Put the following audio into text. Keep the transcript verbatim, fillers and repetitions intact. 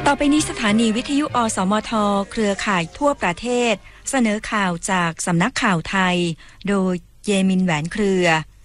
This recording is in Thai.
ต่อไปนี้สถานีวิทยุอสมทเครือข่ายทั่วประเทศเสนอข่าวจากสำนักข่าวไทยโดยเยมินแหวนเครือ